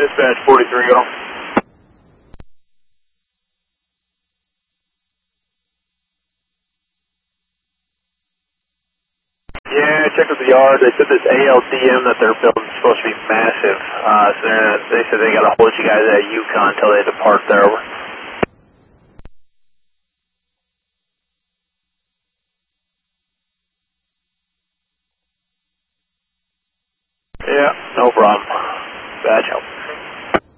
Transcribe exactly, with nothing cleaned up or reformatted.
Dispatch forty-three, go. Yeah, I checked with the yard. They said this A L D M that they're building is supposed to be massive. Uh, so they said they got to hold you guys at Yukon until they depart there. Yeah, no problem. Badge help.